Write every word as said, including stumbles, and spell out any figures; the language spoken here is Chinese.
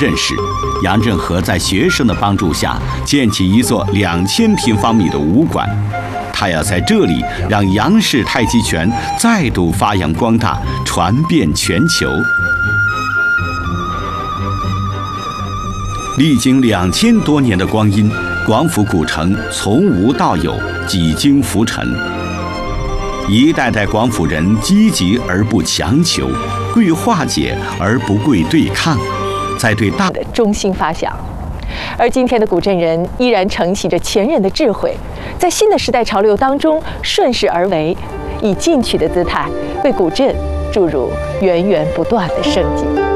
镇时，杨振和在学生的帮助下建起一座两千平方米的武馆。他要在这里让杨氏太极拳再度发扬光大，传遍全球。历经两千多年的光阴，广府古城从无到有，几经浮沉。一代代广府人积极而不强求，贵化解而不贵对抗，在对大的中心发想。而今天的古镇人依然承袭着前人的智慧，在新的时代潮流当中顺势而为，以进取的姿态为古镇注入源源不断的生机。